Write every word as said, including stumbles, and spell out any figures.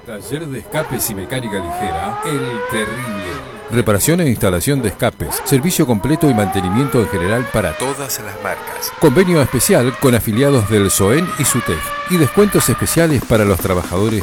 Taller de escapes y mecánica ligera, El Terrible. Reparación e instalación de escapes, servicio completo y mantenimiento en general para todas las marcas. Convenio especial con afiliados del SOEN y SUTEF y descuentos especiales para los trabajadores